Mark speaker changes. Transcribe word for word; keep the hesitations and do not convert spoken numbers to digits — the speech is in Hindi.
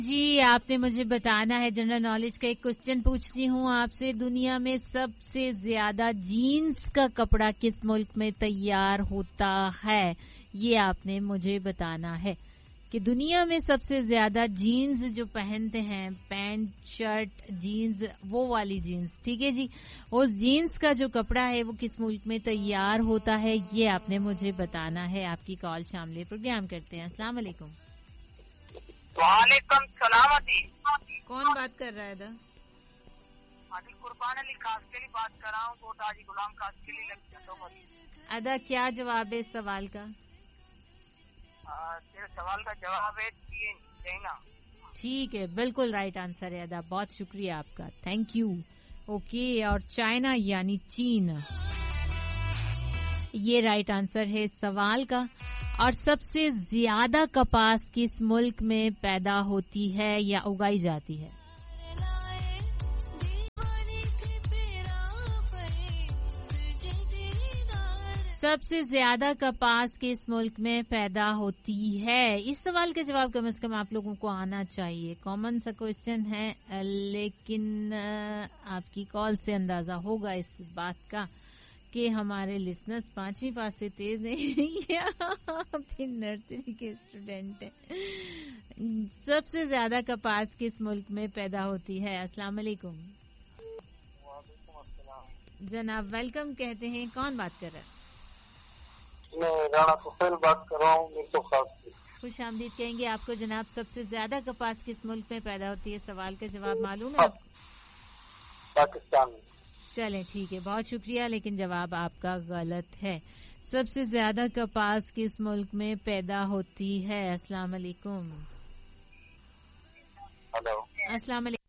Speaker 1: जी, आपने मुझे बताना है, जनरल नॉलेज का एक क्वेश्चन पूछती हूँ आपसे। दुनिया में सबसे ज्यादा जीन्स का कपड़ा किस मुल्क में तैयार होता है, ये आपने मुझे बताना है कि दुनिया में सबसे ज्यादा जीन्स जो पहनते हैं, पैंट शर्ट जीन्स, वो वाली जीन्स, ठीक है जी, उस जीन्स का जो कपड़ा है वो किस मुल्क में तैयार होता है, ये आपने मुझे बताना है। आपकी कॉल शामिल प्रोग्राम करते हैं। अस्सलाम वालेकुम।
Speaker 2: वालेकुम सलामती।
Speaker 1: कौन बात कर रहा है? दा
Speaker 2: आदिल कुर्बान अली कास्केली बात कर रहा हूँ, कोटाजी गुलाम कास्केली लगता।
Speaker 1: अदा क्या जवाब है इस सवाल का?
Speaker 2: तेरे सवाल का जवाब है चीन, चाइना।
Speaker 1: ठीक है, बिल्कुल राइट आंसर है अदा, बहुत शुक्रिया आपका, थैंक यू। ओके, और चाइना यानी चीन, ये राइट आंसर है इस सवाल का। और सबसे ज्यादा कपास किस मुल्क में पैदा होती है या उगाई जाती है? सबसे ज्यादा कपास किस मुल्क में पैदा होती है? इस सवाल का जवाब कम से कम आप लोगों को आना चाहिए। कॉमन सा क्वेश्चन है, लेकिन आपकी कॉल से अंदाजा होगा इस बात का कि हमारे लिसनर्स पांचवी पास से तेज नहीं या फिर नर्सरी के स्टूडेंट हैं। सबसे ज्यादा कपास किस मुल्क में पैदा होती है? अस्सलाम वालेकुम जनाब, वेलकम कहते हैं। कौन बात कर रहा है?
Speaker 3: मैं राणा तुफैल बात कर रहा हूँ। तो
Speaker 1: खुश आमदीद कहेंगे आपको जनाब। सबसे ज्यादा कपास किस मुल्क में पैदा होती है? सवाल का जवाब मालूम है आपको?
Speaker 3: पाकिस्तान में।
Speaker 1: चलें ठीक है, बहुत शुक्रिया, लेकिन जवाब आपका गलत है। सबसे ज्यादा कपास किस मुल्क में पैदा होती है? अस्सलाम वालेकुम।
Speaker 3: हेलो।
Speaker 1: अस्सलाम वालेकुम।